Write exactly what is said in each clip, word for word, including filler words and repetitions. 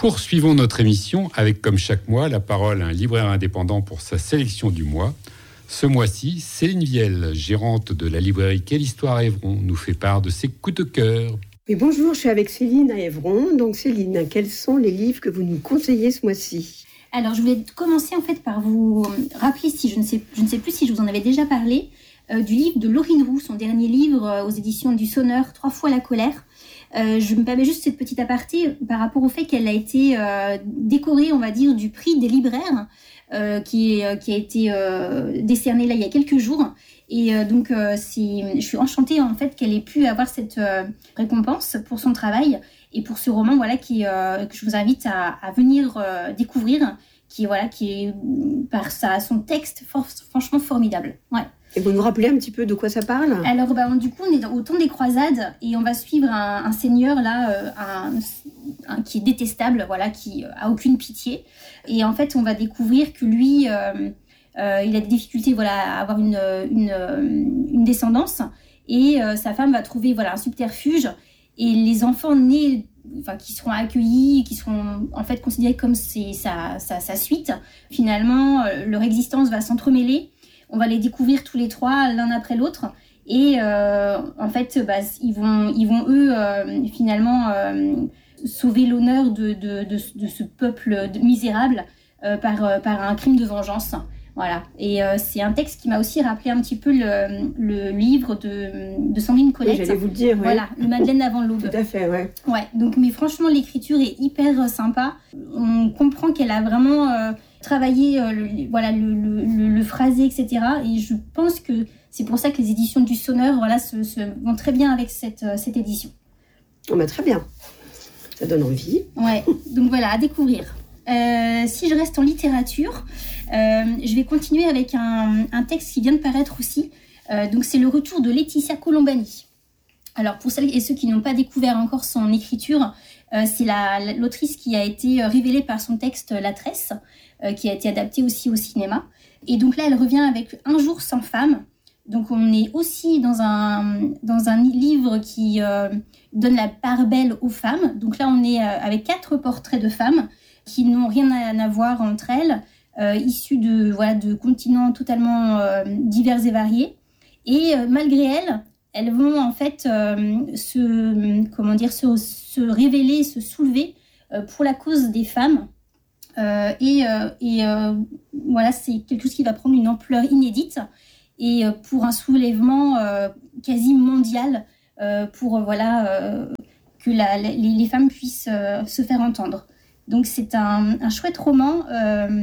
poursuivons notre émission avec, comme chaque mois, la parole à un libraire indépendant pour sa sélection du mois. Ce mois-ci, Céline Vielle, gérante de la librairie Quelle Histoire à Évron, nous fait part de ses coups de cœur. Oui, bonjour, je suis avec Céline à Évron. Donc Céline, quels sont les livres que vous nous conseillez ce mois-ci ? Alors, je voulais commencer en fait par vous rappeler, si je ne sais, je ne sais plus si je vous en avais déjà parlé, euh, du livre de Laurine Roux, son dernier livre euh, aux éditions du Sonneur, Trois fois la colère. Euh, je me permets juste cette petite aparté par rapport au fait qu'elle a été euh, décorée, on va dire, du prix des libraires euh, qui, est, qui a été euh, décerné là il y a quelques jours. Et euh, donc, euh, c'est, je suis enchantée en fait qu'elle ait pu avoir cette euh, récompense pour son travail et pour ce roman, voilà, qui, euh, que je vous invite à, à venir euh, découvrir, qui, voilà, qui est par sa, son texte for, franchement formidable. Ouais. Et vous nous rappelez un petit peu de quoi ça parle ? Alors, bah, du coup, on est au temps des croisades et on va suivre un, un seigneur là, euh, un, un, qui est détestable, voilà, qui euh, a aucune pitié. Et en fait, on va découvrir que lui, euh, euh, il a des difficultés, voilà, à avoir une, une, une descendance. Et euh, sa femme va trouver, voilà, un subterfuge. Et les enfants nés, enfin, qui seront accueillis, qui seront en fait considérés comme c'est sa, sa, sa suite, finalement, euh, leur existence va s'entremêler. On va les découvrir tous les trois, l'un après l'autre. Et euh, en fait, bah, ils, vont, ils vont, eux, euh, finalement, euh, sauver l'honneur de, de, de, de ce peuple misérable euh, par, euh, par un crime de vengeance. Voilà. Et euh, c'est un texte qui m'a aussi rappelé un petit peu le, le livre de, de Sandrine Colette. Oui, j'allais vous le dire, oui. Voilà, le Madeleine avant l'aube. Tout à fait, ouais. Ouais, donc, mais franchement, l'écriture est hyper sympa. On comprend qu'elle a vraiment... Euh, travailler euh, le, voilà, le, le, le, le phrasé, et cetera. Et je pense que c'est pour ça que les éditions du Sonneur voilà, se, se vont très bien avec cette, euh, cette édition. Oh, bah, très bien. Ça donne envie. Ouais, donc voilà, à découvrir. Euh, si je reste en littérature, euh, je vais continuer avec un, un texte qui vient de paraître aussi. Euh, donc c'est le retour de Laetitia Colombani. Alors pour celles et ceux qui n'ont pas découvert encore son écriture, euh, c'est la, l'autrice qui a été révélée par son texte La Tresse, euh, qui a été adapté aussi au cinéma. Et donc là, elle revient avec Un jour sans femme. Donc on est aussi dans un, dans un livre qui euh, donne la part belle aux femmes. Donc là, on est euh, avec quatre portraits de femmes qui n'ont rien à, à voir entre elles, euh, issues de, voilà, de continents totalement euh, divers et variés. Et euh, malgré elles, elles vont en fait euh, se, comment dire, se, se révéler, se soulever euh, pour la cause des femmes. Euh, et euh, et euh, voilà, c'est quelque chose qui va prendre une ampleur inédite et euh, pour un soulèvement euh, quasi mondial euh, pour euh, voilà, euh, que la, les, les femmes puissent euh, se faire entendre. Donc c'est un, un chouette roman euh,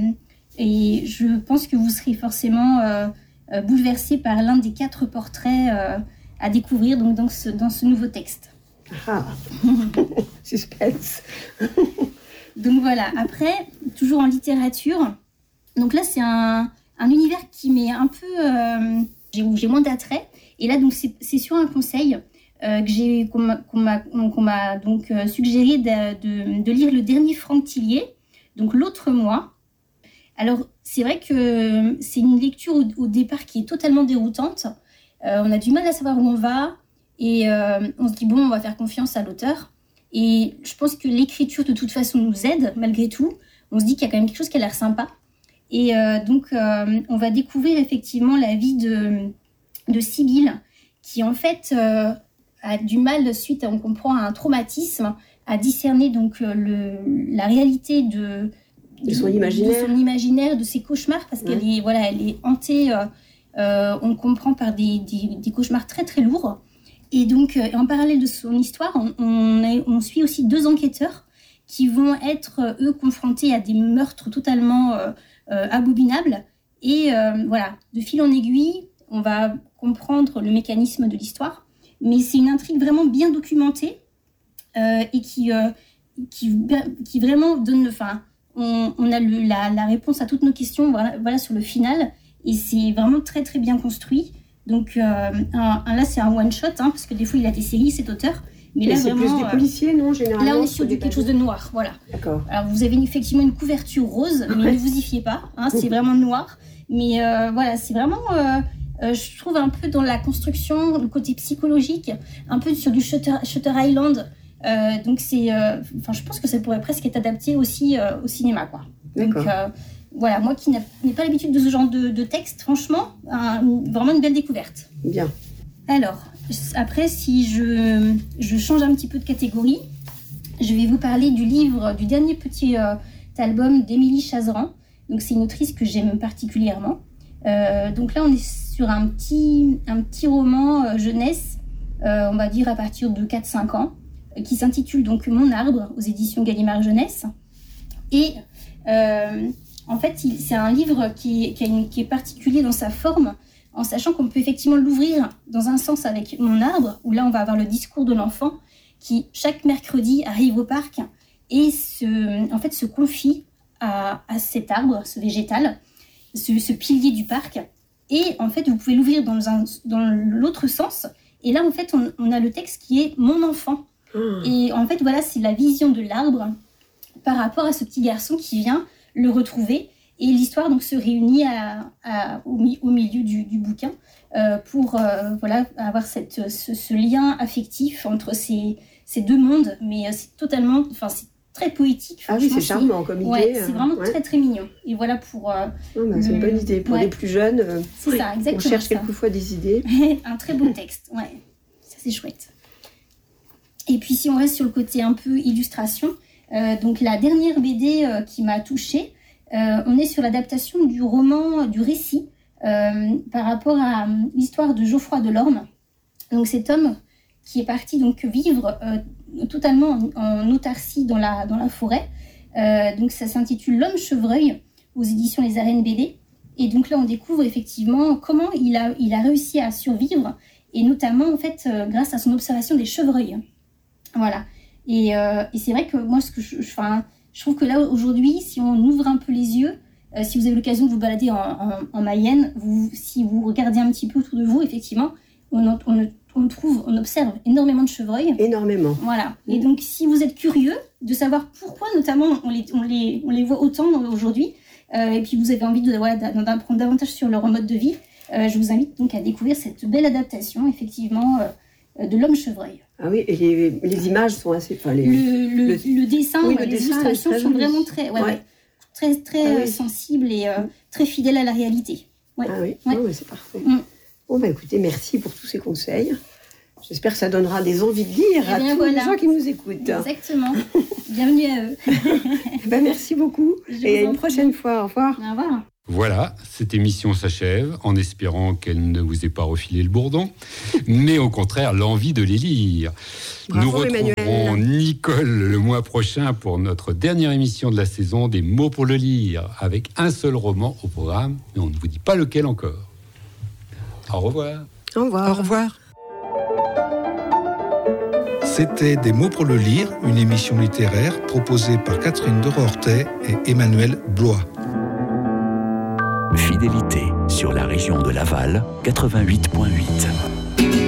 et je pense que vous serez forcément euh, euh, bouleversés par l'un des quatre portraits euh, à découvrir donc, dans, ce, dans ce nouveau texte. Ah, suspense. Donc voilà, après, toujours en littérature, donc là c'est un, un univers qui m'est un peu... Euh, j'ai, j'ai moins d'attrait, et là donc c'est, c'est sur un conseil euh, que j'ai, qu'on m'a, qu'on m'a, qu'on m'a donc euh, suggéré de, de, de lire le dernier Franck Tillier, donc L'autre moi. Alors c'est vrai que c'est une lecture au, au départ qui est totalement déroutante, euh, on a du mal à savoir où on va, et euh, on se dit bon, on va faire confiance à l'auteur. Et je pense que l'écriture, de toute façon, nous aide, malgré tout. On se dit qu'il y a quand même quelque chose qui a l'air sympa. Et euh, donc, euh, on va découvrir effectivement la vie de, de Sibylle, qui en fait euh, a du mal, suite à, on comprend, à un traumatisme, à discerner donc, le, la réalité de, de, son imaginaire. de son imaginaire, de ses cauchemars, parce qu'elle est, voilà, elle est hantée, euh, euh, on comprend, par des, des, des cauchemars très très lourds. Et donc, euh, en parallèle de son histoire, on, on, est, on suit aussi deux enquêteurs qui vont être, euh, eux, confrontés à des meurtres totalement euh, euh, abominables. Et euh, voilà, de fil en aiguille, on va comprendre le mécanisme de l'histoire. Mais c'est une intrigue vraiment bien documentée euh, et qui, euh, qui, qui vraiment donne... Enfin, on, on a le, la, la réponse à toutes nos questions voilà, voilà, sur le final. Et c'est vraiment très, très bien construit. Donc euh, un, un, là c'est un one shot hein, parce que des fois il a des séries cet auteur, mais, mais là c'est vraiment plus des policiers non généralement. Là on est sur du, quelque chose de noir, voilà. D'accord. Alors vous avez effectivement une couverture rose, mais ne vous y fiez pas, hein, c'est vraiment noir. Mais euh, voilà, c'est vraiment, euh, euh, je trouve un peu dans la construction, le côté psychologique, un peu sur du Shutter, Shutter Island, Euh, donc c'est, euh, enfin, je pense que ça pourrait presque être adapté aussi euh, au cinéma, quoi. Donc euh, voilà, moi qui n'ai pas l'habitude de ce genre de, de texte, franchement, un, vraiment une belle découverte. Bien. Alors, après, si je, je change un petit peu de catégorie, je vais vous parler du livre, du dernier petit euh, album d'Émilie Chazeran. Donc c'est une autrice que j'aime particulièrement. Euh, donc là, on est sur un petit, un petit roman euh, jeunesse, euh, on va dire à partir de quatre cinq ans, qui s'intitule donc Mon arbre, aux éditions Gallimard Jeunesse. Et euh, en fait, il, c'est un livre qui, qui, a une, qui est particulier dans sa forme, en sachant qu'on peut effectivement l'ouvrir dans un sens avec Mon arbre, où là, on va avoir le discours de l'enfant qui, chaque mercredi, arrive au parc et se, en fait, se confie à, à cet arbre, ce végétal, ce, ce pilier du parc. Et en fait, vous pouvez l'ouvrir dans, un, dans l'autre sens. Et là, en fait, on, on a le texte qui est « Mon enfant ». Et en fait, voilà, c'est la vision de l'arbre par rapport à ce petit garçon qui vient le retrouver. Et l'histoire donc se réunit à, à, au, au milieu du, du bouquin euh, pour euh, voilà, avoir cette, ce, ce lien affectif entre ces, ces deux mondes. Mais euh, c'est totalement, enfin, c'est très poétique. Ah oui, c'est charmant comme idée. Ouais, c'est vraiment ouais. très très mignon. Et voilà pour. Euh, oh, bah, c'est le... une bonne idée pour ouais. les plus jeunes. Euh, c'est oui, ça, exactement. On cherche ça. quelquefois des idées. Un très beau texte, ouais. Ça c'est chouette. Et puis si on reste sur le côté un peu illustration, euh, donc la dernière B D euh, qui m'a touchée, euh, on est sur l'adaptation du roman, du récit, euh, par rapport à euh, l'histoire de Geoffroy Delorme. Donc cet homme qui est parti donc vivre euh, totalement en, en autarcie dans la, dans la forêt. Euh, donc ça s'intitule L'homme chevreuil aux éditions Les Arènes B D. Et donc là on découvre effectivement comment il a, il a réussi à survivre, et notamment en fait euh, grâce à son observation des chevreuils. Voilà. Et, euh, et c'est vrai que moi, ce que je, je, enfin, je trouve que là, aujourd'hui, si on ouvre un peu les yeux, euh, si vous avez l'occasion de vous balader en, en, en Mayenne, vous, si vous regardez un petit peu autour de vous, effectivement, on, on, on trouve, on observe énormément de chevreuils. Énormément. Voilà. Mmh. Et donc, si vous êtes curieux de savoir pourquoi, notamment, on les, on les, on les voit autant aujourd'hui, euh, et puis vous avez envie de, voilà, d'apprendre davantage sur leur mode de vie, euh, je vous invite donc à découvrir cette belle adaptation, effectivement, euh, de L'homme chevreuil. Ah oui, et les, les images sont assez... Enfin, les, le, le, le, le dessin, oui, ouais, le les dessin illustrations sont joli. vraiment très, ouais, ouais. Ouais, très, très ah, oui. sensibles et euh, très fidèles à la réalité. Ouais. Ah oui, ouais. non, mais c'est parfait. Mm. Bon, bah écoutez, merci pour tous ces conseils. J'espère que ça donnera des envies de lire et à tous voilà. les gens qui nous écoutent. Exactement. Bienvenue à eux. Ben, merci beaucoup. Je et à une prochaine fois. Au revoir. Au revoir. Voilà, cette émission s'achève en espérant qu'elle ne vous ait pas refilé le bourdon, mais au contraire l'envie de les lire. Bravo, nous retrouverons Emmanuel. Nicole le mois prochain pour notre dernière émission de la saison des mots pour le lire, avec un seul roman au programme, mais on ne vous dit pas lequel encore. Au revoir. Au revoir. Au revoir. C'était Des mots pour le lire, une émission littéraire proposée par Catherine Dorortais et Emmanuel Blois. Fidélité sur la région de Laval, quatre-vingt-huit virgule huit.